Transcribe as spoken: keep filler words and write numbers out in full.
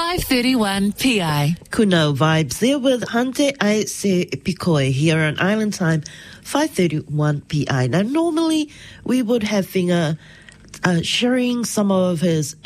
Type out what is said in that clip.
five thirty-one P I. Kuno vibes there with Hante Ai Se Pikoi here on Island Time, five thirty-one P I. Now, normally we would have Finger uh, sharing some of his